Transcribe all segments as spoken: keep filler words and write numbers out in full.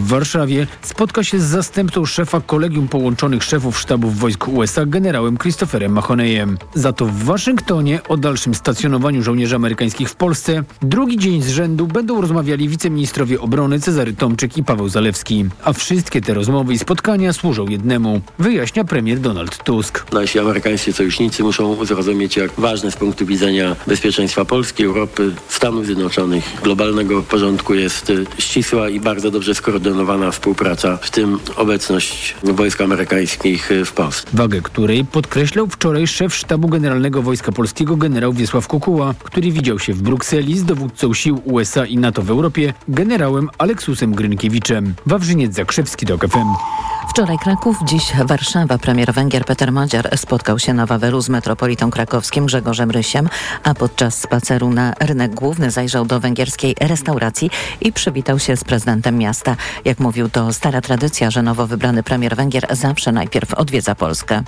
w Warszawie spotka się z zastępcą szefa Kolegium Połączonych Szefów Sztabów Wojsk U S A generałem Christopherem Mahoneyem. Za to w Waszyngtonie o dalszym stacjonowaniu żołnierzy amerykańskich w Polsce drugi dzień z rzędu będą rozmawiali wiceministrowie obrony Cezary Tomczyk i Paweł Zalewski. A wszystkie te rozmowy i spotkania służą jednemu, wyjaśnia premier Donald Tusk. Nasi amerykańscy sojusznicy muszą zrozumieć, jak ważne z punktu widzenia bezpieczeństwa Polski, Europy, Stanów Zjednoczonych, globalnego porządku jest ścisła i bardzo dobrze skoordynowana współpraca, w tym obecność wojsk amerykańskich w Polsce. Wagę której podkreślał wczoraj szef Sztabu Generalnego Wojska Polskiego generał Wiesław Kukuła, który widział się w Brukseli z dowódcą sił U S A i NATO w Europie, generałem Aleksusem Grynkiewiczem. Wawrzyniec Zakrzewski, TOK F M. Wczoraj Kraków, dziś Warszawa. Premier Węgier Peter Magyar spotkał się na Wawelu z metropolitą krakowskim Grzegorzem Rysiem, a podczas spaceru na rynek główny zajrzał do węgierskiej restauracji i przywitał się z prezydentem miasta. Jak mówił, to stara tradycja, że nowo wybrany premier Węgier zawsze najpierw odwiedza Polskę.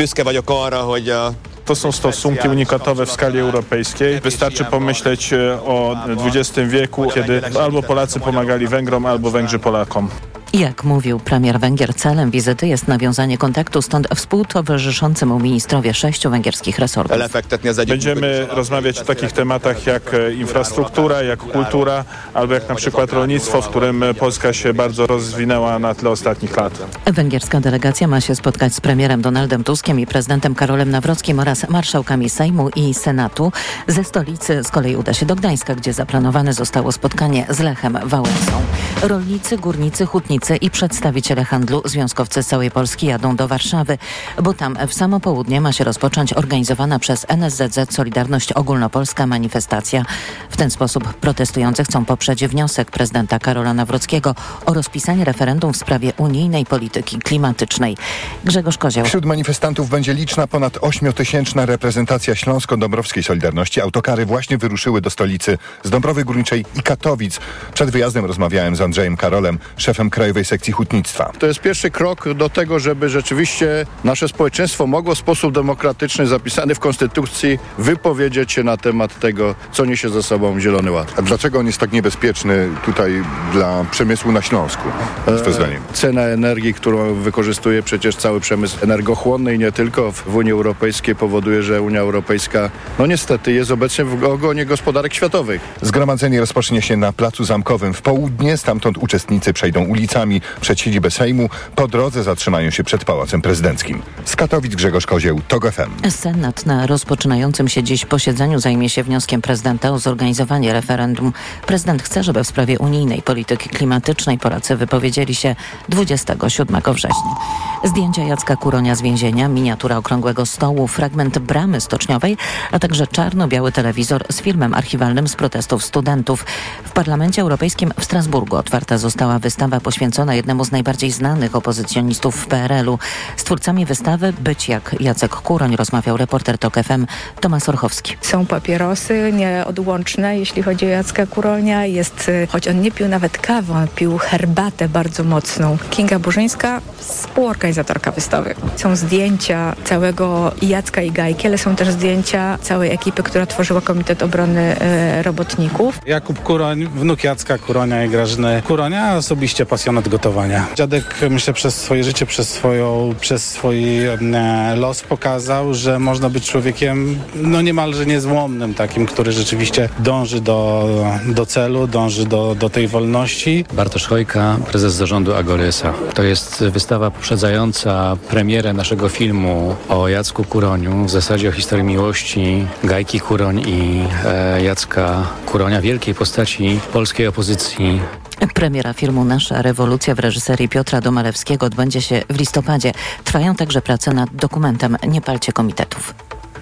To są stosunki unikatowe w skali europejskiej. Wystarczy pomyśleć o dwudziestym wieku, kiedy albo Polacy pomagali Węgrom, albo Węgrzy Polakom. Jak mówił premier Węgier, celem wizyty jest nawiązanie kontaktu, stąd współtowarzyszący mu ministrowie sześciu węgierskich resortów. Będziemy rozmawiać o takich tematach jak infrastruktura, jak kultura, albo jak na przykład rolnictwo, w którym Polska się bardzo rozwinęła na tle ostatnich lat. Węgierska delegacja ma się spotkać z premierem Donaldem Tuskiem i prezydentem Karolem Nawrockim oraz marszałkami Sejmu i Senatu. Ze stolicy z kolei uda się do Gdańska, gdzie zaplanowane zostało spotkanie z Lechem Wałęsą. Rolnicy, górnicy, hutnicy i przedstawiciele handlu, związkowcy z całej Polski jadą do Warszawy, bo tam w samo południe ma się rozpocząć organizowana przez N S Z Z Solidarność Ogólnopolska manifestacja. W ten sposób protestujący chcą poprzeć wniosek prezydenta Karola Nawrockiego o rozpisanie referendum w sprawie unijnej polityki klimatycznej. Grzegorz Kozioł. Wśród manifestantów będzie liczna ponad ośmiotysięczna reprezentacja Śląsko-Dąbrowskiej Solidarności. Autokary właśnie wyruszyły do stolicy z Dąbrowy Górniczej i Katowic. Przed wyjazdem rozmawiałem z Andrzejem Karolem, szefem Krajowej Sekcji Hutnictwa. To jest pierwszy krok do tego, żeby rzeczywiście nasze społeczeństwo mogło w sposób demokratyczny, zapisany w Konstytucji, wypowiedzieć się na temat tego, co niesie ze sobą Zielony Ład. A dlaczego on jest tak niebezpieczny tutaj dla przemysłu na Śląsku? Co zdaniem? Cena energii, którą wykorzystuje przecież cały przemysł energochłonny i nie tylko w Unii Europejskiej, powoduje, że Unia Europejska, no niestety, jest obecnie w ogonie gospodarek światowych. Zgromadzenie rozpocznie się na Placu Zamkowym w południe. Stamtąd uczestnicy przejdą ulicami przed siedzibę Sejmu. Po drodze zatrzymają się przed Pałacem Prezydenckim. Z Katowic Grzegorz Kozieł, TOK F M. Senat na rozpoczynającym się dziś posiedzeniu zajmie się wnioskiem prezydenta o zorganizowanie referendum. Prezydent chce, żeby w sprawie unijnej polityki klimatycznej Polacy wypowiedzieli się dwudziestego siódmego września. Zdjęcia Jacka Kuronia z więzienia, miniatura okrągłego stołu, fragment bramy stoczniowej, a także czarno-biały telewizor z filmem archiwalnym z protestów studentów. W Parlamencie Europejskim w Strasburgu otwarta została wystawa poświęcona jednemu z najbardziej znanych opozycjonistów w P R L u. Z twórcami wystawy Być jak Jacek Kuroń rozmawiał reporter TOK F M Tomasz Orchowski. Są papierosy nieodłączne, jeśli chodzi o Jacka Kuronia. Jest, choć on nie pił nawet kawy, on pił herbatę bardzo mocną. Kinga Burzyńska, współorganizatorka wystawy. Są zdjęcia całego Jacka i Gajki, ale są też zdjęcia całej ekipy, która tworzyła Komitet Obrony e, Robotników. Jakub Kuroń, wnuk Jacka Kuronia i Grażyny Kuronia, osobiście pasjonat gotowania. Dziadek, myślę, przez swoje życie, przez, swoją, przez swój e, los pokazał, że można być człowiekiem no niemalże niezłomnym, takim, który rzeczywiście dąży do, do celu, dąży do, do tej wolności. Bartosz Chojka, prezes zarządu Agory S A. To jest wystawa poprzedzająca premierę naszego filmu o Jacku Kuroniu, w zasadzie o historii miłości Gajki Kuroń i e, Jacka Kuronia, wielkiej postaci polskiej opozycji. Premiera filmu Nasza rewolucja w reżyserii Piotra Domalewskiego odbędzie się w listopadzie. Trwają także prace nad dokumentem Nie palcie komitetów.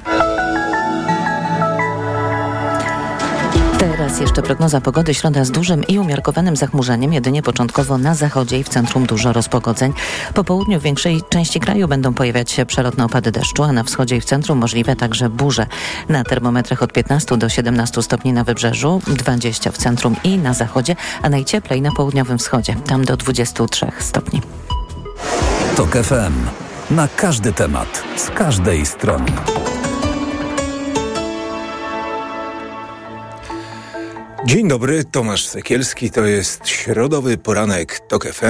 Teraz jeszcze prognoza pogody. Środa z dużym i umiarkowanym zachmurzeniem. Jedynie początkowo na zachodzie i w centrum dużo rozpogodzeń. Po południu w większej części kraju będą pojawiać się przelotne opady deszczu, a na wschodzie i w centrum możliwe także burze. Na termometrach od piętnastu do siedemnastu stopni na wybrzeżu, dwadzieścia w centrum i na zachodzie, a najcieplej na południowym wschodzie. Tam do dwudziestu trzech stopni. TOK F M. Na każdy temat, z każdej strony. Dzień dobry, Tomasz Sekielski, to jest środowy poranek TOK F M.